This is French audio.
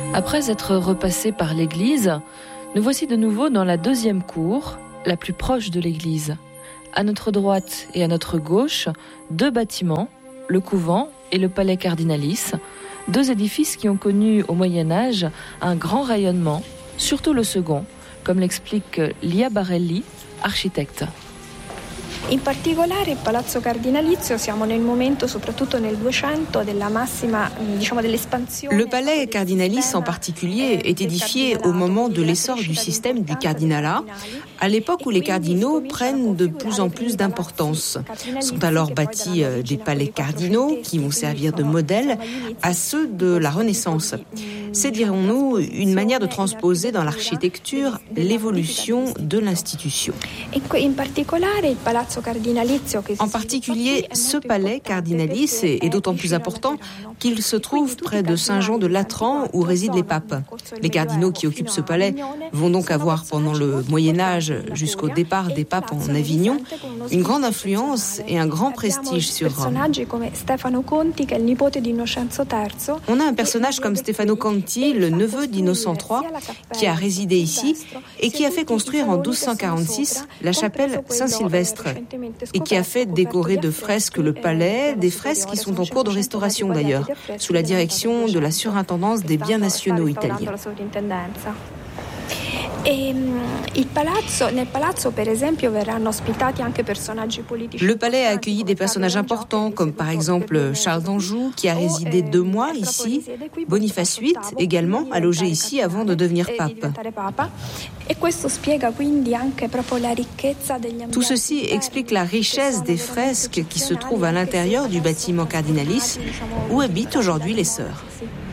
Après être repassés par l'église, nous voici de nouveau dans la deuxième cour, la plus proche de l'église. À notre droite et à notre gauche, deux bâtiments, le couvent et le palais cardinalis, deux édifices qui ont connu au Moyen-Âge un grand rayonnement, surtout le second, comme l'explique Lia Barelli, architecte. In particolare il Palazzo Cardinalizio siamo nel momento soprattutto nel 200 della massima dell'espansione. Le palais cardinalis en particulier est édifié au moment de l'essor du système du cardinalat, à l'époque où les cardinaux prennent de plus en plus d'importance. Sont alors bâtis des palais cardinaux qui vont servir de modèle à ceux de la Renaissance. C'est, dirons-nous, une manière de transposer dans l'architecture l'évolution de l'institution. En particulier, ce palais cardinalis est d'autant plus important qu'il se trouve près de Saint-Jean de Latran où résident les papes. Les cardinaux qui occupent ce palais vont donc avoir pendant le Moyen-Âge jusqu'au départ des papes en Avignon une grande influence et un grand prestige sur Rome. On a un personnage comme Stefano Conti, le neveu d'Innocent III, qui a résidé ici et qui a fait construire en 1246 la chapelle Saint-Sylvestre et qui a fait décorer de fresques le palais, des fresques qui sont en cours de restauration d'ailleurs, sous la direction de la surintendance des biens nationaux italiens. Le palais a accueilli des personnages importants, comme par exemple Charles d'Anjou, qui a résidé 2 mois ici, Boniface VIII également a logé ici avant de devenir pape. Tout ceci explique la richesse des fresques qui se trouvent à l'intérieur du bâtiment cardinalis, où habitent aujourd'hui les sœurs.